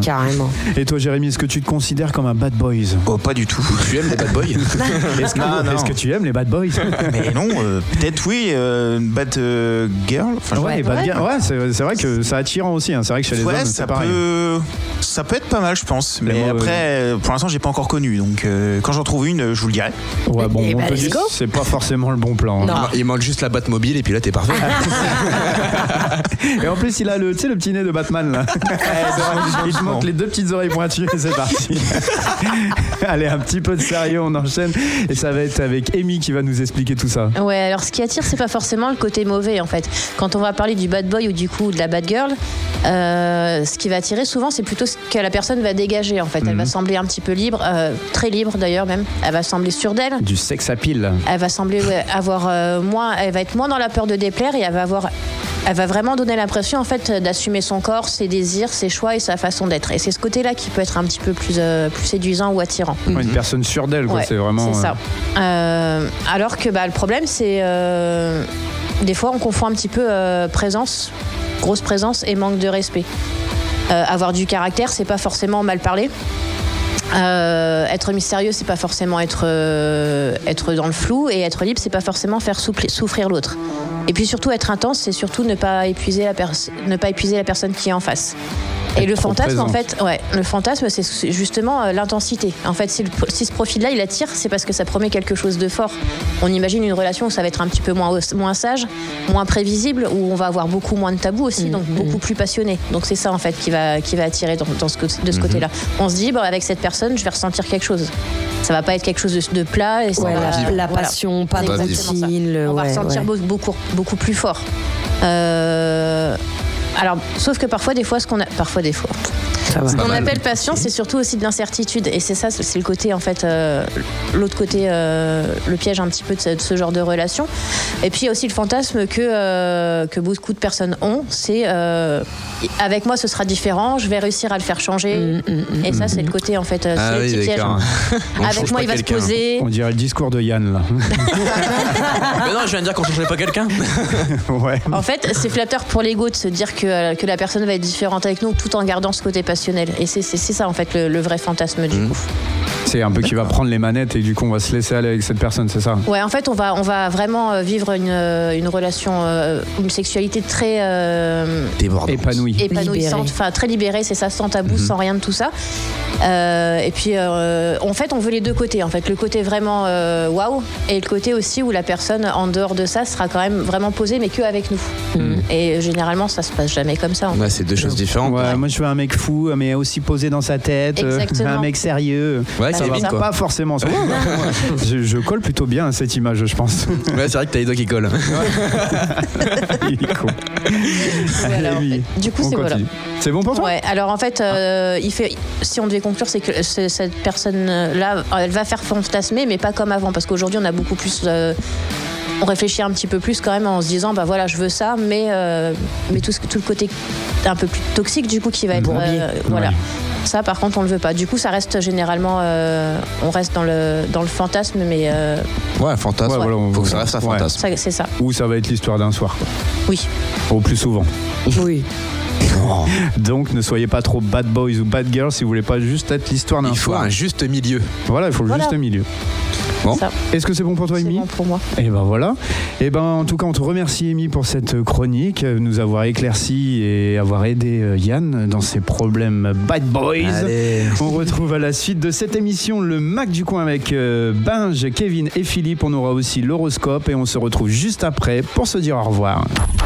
Carrément. Et toi, Jérémy, est-ce que tu te considères comme un bad boys? Oh, pas du tout. Tu aimes les bad boys? Est-ce que tu aimes les bad boys? Mais non, peut-être oui, bad girl. Enfin, Ouais, les bad girls. Ouais, c'est vrai que c'est attirant aussi. Hein. C'est vrai que chez les hommes, c'est pareil. Ça peut être pas mal, je pense. Mais moi, après, pour l'instant, j'ai pas encore connu. Donc, quand j'en trouve une, je vous le dirai. Ouais, bon, Et on bah, peut let's dire go. que c'est pas forcément le bon plan. Non. Hein. Il manque juste la Batmobile et puis là t'es parfait. Et en plus, il a le petit nez de Batman là. Il te manque les 2 petites oreilles pointues et c'est parti. Allez, un petit peu de sérieux, on enchaîne. Et ça va être avec Amy qui va nous expliquer tout ça. Ouais, alors ce qui attire, c'est pas forcément le côté mauvais en fait. Quand on va parler du bad boy ou du coup de la bad girl, ce qui va attirer souvent, c'est plutôt ce que la personne va dégager en fait. Elle va sembler un petit peu libre, très libre d'ailleurs même. Elle va sembler sûre d'elle. Du sex appeal. Elle va sembler avoir elle va être moins dans la peur de déplaire et elle va vraiment donner l'impression en fait d'assumer son corps, ses désirs, ses choix et sa façon d'être. Et c'est ce côté-là qui peut être un petit peu plus séduisant ou attirant. Une personne sûre d'elle, quoi. Ouais, c'est vraiment. C'est ça. Alors que le problème, c'est des fois on confond un petit peu grosse présence et manque de respect. Avoir du caractère, c'est pas forcément mal parler. Être mystérieux, c'est pas forcément être dans le flou, et être libre, c'est pas forcément faire souffrir l'autre. Et puis surtout être intense, c'est surtout ne pas épuiser la personne qui est en face. Et le fantasme, en fait, le fantasme, c'est justement l'intensité. En fait, si ce profil-là, il attire, c'est parce que ça promet quelque chose de fort. On imagine une relation où ça va être un petit peu moins sage, moins prévisible, où on va avoir beaucoup moins de tabous aussi, donc beaucoup plus passionné. Donc c'est ça, en fait, qui va attirer de ce côté-là. On se dit, avec cette personne, je vais ressentir quelque chose. Ça va pas être quelque chose de plat. Et la passion, pas de routine. On va ressentir beaucoup plus fort. Alors, sauf que parfois, des fois. Ce qu'on appelle passion, c'est surtout aussi de l'incertitude. Et c'est ça, c'est le côté, en fait, l'autre côté, le piège un petit peu de ce genre de relation. Et puis, il y a aussi le fantasme que beaucoup de personnes ont, c'est avec moi, ce sera différent, je vais réussir à le faire changer. Et ça, c'est le côté, en fait, c'est le petit piège. Avec moi, il va se poser. On dirait le discours de Yann, là. Mais non, je viens de dire qu'on ne changerait pas quelqu'un. Ouais. En fait, c'est flatteur pour l'ego de se dire que la personne va être différente avec nous tout en gardant ce côté passionnel. Et c'est ça, en fait, le vrai fantasme du coup. C'est un peu qui va prendre les manettes et du coup, on va se laisser aller avec cette personne, c'est ça? Ouais, en fait, on va vraiment vivre une relation, une sexualité très épanouissante, enfin très libérée, c'est ça, sans tabou, sans rien de tout ça. Et puis, en fait, on veut les deux côtés. En fait, le côté vraiment waouh, et le côté aussi où la personne, en dehors de ça, sera quand même vraiment posée, mais que avec nous. Et généralement, ça se passe jamais comme ça. Ouais, c'est deux choses différentes. Ouais, moi, je veux un mec fou, mais aussi posé dans sa tête. Un mec sérieux. Ouais, ça va pas forcément. Je colle plutôt bien à cette image, je pense. Ouais, c'est vrai que t'as les doigts qui collent. Du coup, c'est voilà. C'est bon pour toi? Ouais. Alors en fait, si on devait conclure, c'est que cette personne-là, elle va faire fantasmer, mais pas comme avant, parce qu'aujourd'hui, on a beaucoup plus. On réfléchit un petit peu plus quand même en se disant, voilà, je veux ça, mais tout le côté un peu plus toxique du coup qui va être, voilà. Ça, par contre, on le veut pas. Du coup, ça reste généralement, on reste dans le fantasme, mais. Ouais, fantasme. Ouais, voilà, faut que ça reste un fantasme. C'est ça. Ou ça va être l'histoire d'un soir, quoi. Oui. Au plus souvent. Oui. Donc ne soyez pas trop bad boys ou bad girls si vous voulez pas juste être l'histoire d'un soir. Il faut un juste milieu. Voilà, il faut le juste milieu. Bon. Est-ce que c'est bon pour toi, Amy? C'est bon pour moi. Et ben voilà. Et ben en tout cas, on te remercie, Amy, pour cette chronique, nous avoir éclairci et avoir aidé Yann dans ses problèmes bad boys. Allez. On retrouve à la suite de cette émission le Mac du coin avec Binge, Kevin et Philippe. On aura aussi l'horoscope et on se retrouve juste après pour se dire au revoir.